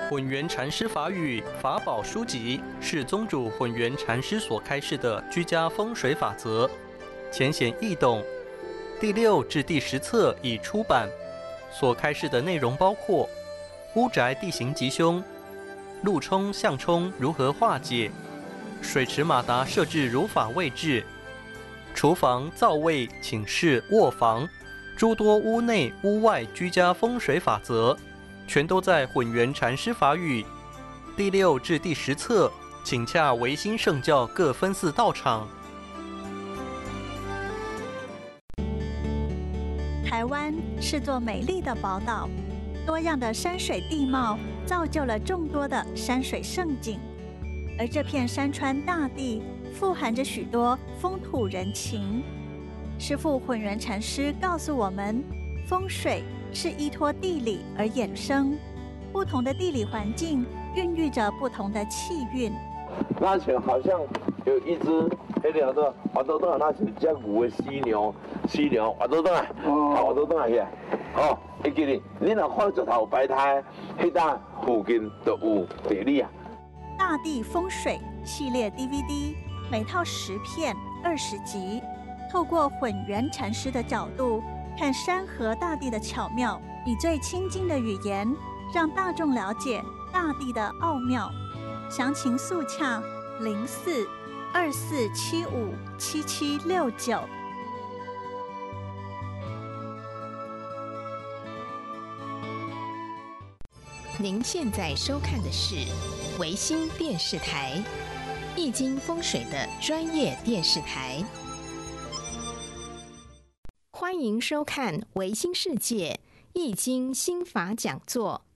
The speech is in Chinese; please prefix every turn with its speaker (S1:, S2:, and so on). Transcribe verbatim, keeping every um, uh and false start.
S1: 混元禅师法语法宝书籍是宗主混元禅师所开示的居家风水法则，浅显易懂。第六至第十册已出版，所开示的内容包括屋宅地形吉凶、路冲向冲如何化解、水池马达设置如法位置、厨房、灶位、寝室、卧房诸多屋内屋外居家风水法则，全都在混元禅师法语第六至第十册，请洽维新圣教各分寺道场。
S2: 台湾是座美丽的宝岛，多样的山水地貌造就了众多的山水胜景，而这片山川大地富含着许多风土人情。师父混元禅师告诉我们，风水是依托地理而衍生，不同的地理环境孕育着不同的气运。
S3: 那前好像有一只黑条的滑豆豆，那是叫牛的犀牛，犀牛滑豆豆啊，滑豆豆啊去，哦，会记哩，你若看石头摆摊，迄搭附近就有地理啊。
S2: 大地风水系列 D V D， 每套十片，二十集，透过混元禅师的角度看山河大地的巧妙，以最亲近的语言让大众了解大地的奥妙。详情速洽零四二四七五七七六九。
S4: 您现在收看的是维新电视台易经风水的专业电视台，欢迎收看维新世界易经心法讲座。